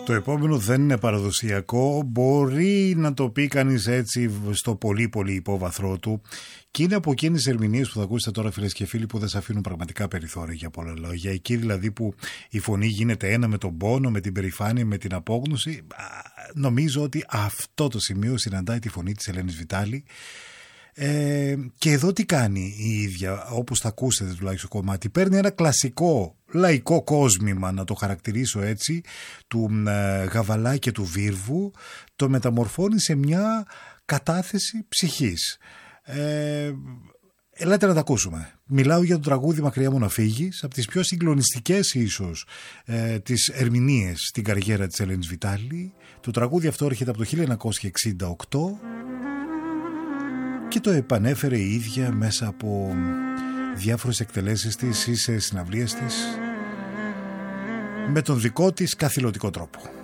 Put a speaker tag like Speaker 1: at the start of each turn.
Speaker 1: Το επόμενο δεν είναι παραδοσιακό, μπορεί να το πει κανείς έτσι στο πολύ πολύ υπόβαθρό του, και είναι από εκείνες τις ερμηνείες που θα ακούσετε τώρα, φίλες και φίλοι, που δεν σε αφήνουν πραγματικά περιθώρια για πολλά λόγια. Εκεί δηλαδή που η φωνή γίνεται ένα με τον πόνο, με την περηφάνεια, με την απόγνωση. Νομίζω ότι αυτό το σημείο συναντάει τη φωνή της Ελένης Βιτάλη. Και εδώ τι κάνει η ίδια, όπως θα ακούσετε τουλάχιστον κομμάτι, παίρνει ένα κλασικό λαϊκό κόσμημα, να το χαρακτηρίσω έτσι, του Γαβαλά και του Βίρβου, το μεταμορφώνει σε μια κατάθεση ψυχής. Ελάτε να τα ακούσουμε. Μιλάω για το τραγούδι «Μακριά μου να φύγεις», από τις πιο συγκλονιστικές ίσως τις ερμηνείες στην καριέρα της Ελένης Βιτάλη. Το τραγούδι αυτό έρχεται από το 1968 και το επανέφερε η ίδια μέσα από διάφορες εκτελέσεις της ή σε συναυλίες της με τον δικό της καθηλωτικό τρόπο.